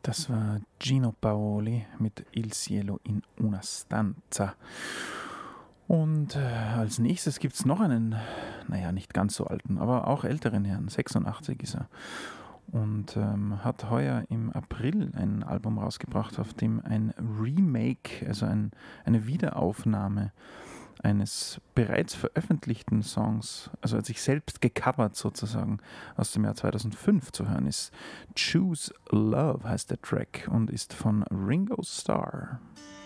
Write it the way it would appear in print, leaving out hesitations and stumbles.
Das war Gino Paoli mit Il cielo in una stanza. Und als nächstes gibt es noch einen, naja, nicht ganz so alten, aber auch älteren Herrn. 86 ist er. Und hat heuer im April ein Album rausgebracht, auf dem ein Remake, also eine Wiederaufnahme eines bereits veröffentlichten Songs, also als sich selbst gecovert sozusagen, aus dem Jahr 2005 zu hören ist. Choose Love heißt der Track und ist von Ringo Starr.